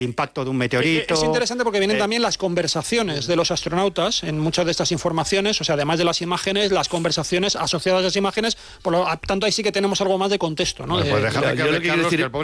impacto de un meteorito. Es interesante porque vienen también las conversaciones de los astronautas en muchas de estas informaciones, o sea, además de las imágenes, las conversaciones asociadas a las imágenes, por lo tanto ahí sí que tenemos algo más de contexto, ¿no? Pues déjame que hable, Carlos, que el